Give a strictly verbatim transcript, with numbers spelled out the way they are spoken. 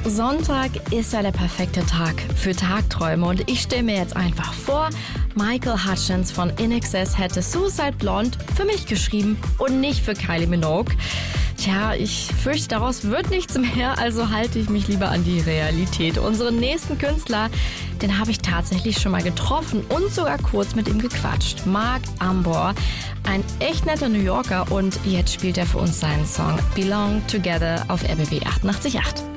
Sonntag ist ja der perfekte Tag für Tagträume und ich stelle mir jetzt einfach vor, Michael Hutchence von I N X S hätte Suicide Blonde für mich geschrieben und nicht für Kylie Minogue. Tja, ich fürchte, daraus wird nichts mehr, also halte ich mich lieber an die Realität. Unseren nächsten Künstler, den habe ich tatsächlich schon mal getroffen und sogar kurz mit ihm gequatscht. Mark Ambor, ein echt netter New Yorker, und jetzt spielt er für uns seinen Song Belong Together auf R B B achtundachtzig Komma acht.